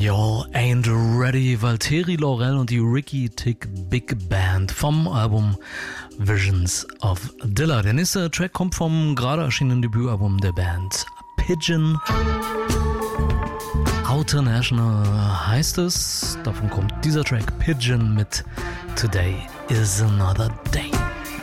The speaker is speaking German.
Y'all Ain't Ready, Valtteri Laurel und die Ricky Tick Big Band vom Album Visions of Dilla. Der nächste Track kommt vom gerade erschienenen Debütalbum der Band Pigeon. Outer National heißt es. Davon kommt dieser Track Pigeon mit Today is Another Day.